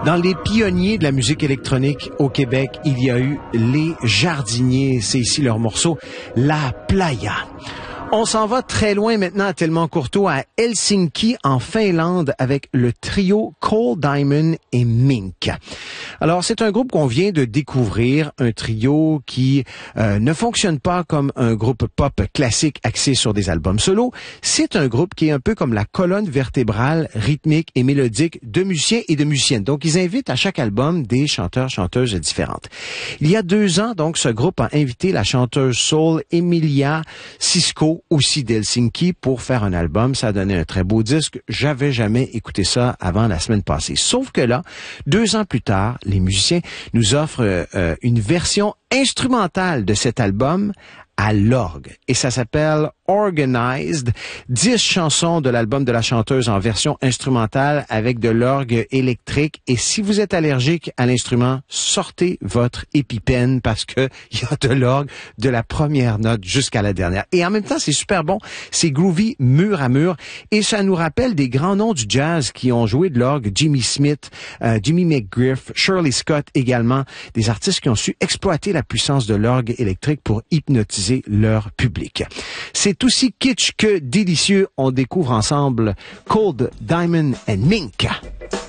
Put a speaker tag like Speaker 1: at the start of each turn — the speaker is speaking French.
Speaker 1: Dans les pionniers de la musique électronique au Québec, il y a eu Les Jardiniers. C'est ici leur morceau « La Playa ». On s'en va très loin maintenant à Tellement Courteau, à Helsinki, en Finlande, avec le trio Cole Diamond et Mink. Alors, c'est un groupe qu'on vient de découvrir, un trio qui ne fonctionne pas comme un groupe pop classique axé sur des albums solo. C'est un groupe qui est un peu comme la colonne vertébrale rythmique et mélodique de musiciens et de musiciennes. Donc, ils invitent à chaque album des chanteurs, chanteuses différentes. Il y a 2 ans, donc, ce groupe a invité la chanteuse soul Emilia Sisko, aussi d'Helsinki, pour faire un album. Ça a donné un très beau disque. J'avais jamais écouté ça avant la semaine passée. Sauf que là, 2 ans plus tard, les musiciens nous offrent une version instrumentale de cet album à l'orgue. Et ça s'appelle Organized. 10 chansons de l'album de la chanteuse en version instrumentale avec de l'orgue électrique. Et si vous êtes allergique à l'instrument, sortez votre EpiPen parce que il y a de l'orgue de la première note jusqu'à la dernière. Et en même temps, c'est super bon. C'est groovy mur à mur. Et ça nous rappelle des grands noms du jazz qui ont joué de l'orgue. Jimmy Smith, Jimmy McGriff, Shirley Scott également. Des artistes qui ont su exploiter la puissance de l'orgue électrique pour hypnotiser leur public. C'est aussi kitsch que délicieux. On découvre ensemble Cole Diamond and Mink.